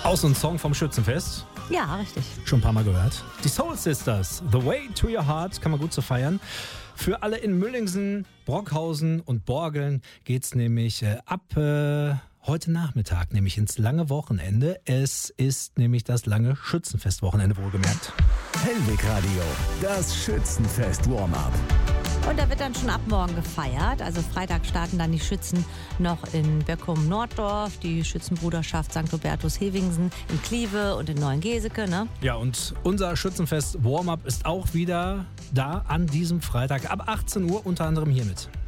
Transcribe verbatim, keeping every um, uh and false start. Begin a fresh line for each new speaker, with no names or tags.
Auch so ein Song vom Schützenfest.
Ja, richtig.
Schon ein paar Mal gehört. Die Soul Sisters, The Way to Your Heart, kann man gut so feiern. Für alle in Müllingsen, Brockhausen und Borgeln geht's nämlich äh, ab äh, heute Nachmittag, nämlich ins lange Wochenende. Es ist nämlich das lange Schützenfest-Wochenende, wohlgemerkt.
Hellwig Radio, das Schützenfest Warm-up.
Und da wird dann schon ab morgen gefeiert. Also Freitag starten dann die Schützen noch in Böckum-Norddorf, die Schützenbruderschaft Sankt Hubertus Hevingsen in Kleve und in Neuengeseke, ne?
Ja, und unser Schützenfest Warm-up ist auch wieder da an diesem Freitag ab achtzehn Uhr, unter anderem hiermit.